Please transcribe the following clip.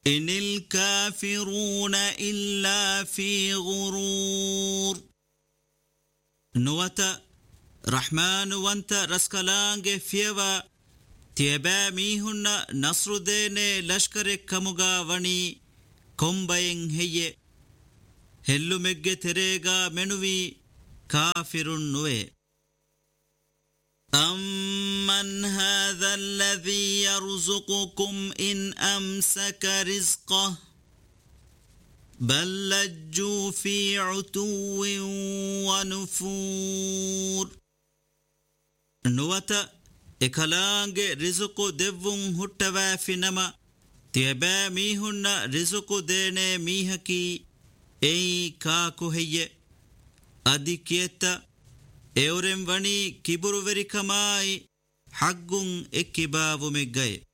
إن الكافرون إلا في غرور نوتا رحمن وانت رسكلانج فيوا تيبا ميهن نصر دين لشكر كمغا وني كومبين هي هلو مگه تريغا منوي كافر نوي أمن هذا الذي يرزقكم إن أمسك رزقه بل لجوا في عتو ونفور نوتا إكالانج رزق دفن هتوا في نما تيبا ميهن رزق دين ميهكي أي كاكو هي أدي كيتا एवरेम वनी किबुरु वेरिकमाई हग्गुं एक्किबावु मेग्गए